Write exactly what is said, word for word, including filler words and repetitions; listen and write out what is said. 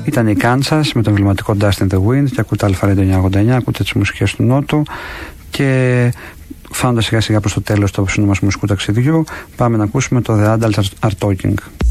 Ήταν η Kansas με το εμβληματικό Dust in the Wind και ακούτε Αλφα Radio εννιακόσια ογδόντα εννιά, ακούτε τις μουσικές του Νότου. Και φτάνοντας σιγά σιγά προς το τέλος του απόψινου μας μουσικού ταξιδιού, πάμε να ακούσουμε το The Adults Are Talking.